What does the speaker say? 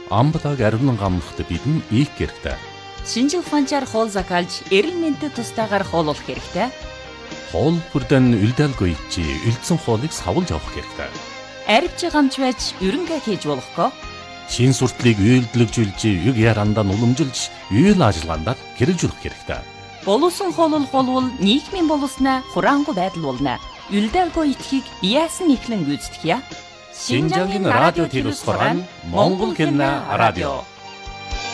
Амбалаг ариун гамнахт бидэн их хэрэгтэй. Шинжил ухаанчаар хоол закалж, эрүүл мэндэд тустайгаар хооллох хэрэгтэй. Хоол бүрдэн үлдээлгүй чи үлдсэн хоолыг савлж авах хэрэгтэй. Арвч гамч байж ерөнгээ хийж болохгүй. Шин суртлыг үйлдэлжүүлж, юг ярандаа уламжилж, үйл ажиллагаанд хэрэгжүүлэх хэрэгтэй. Боловсон хооллол болвол нийгмийн боловснаа хураангуй байдал болно. Үлдээлгүй итгэхийг яасан ихлэн гүйцэтгэе. Шинжаагийн радио телевизээр Монгол хэлний радио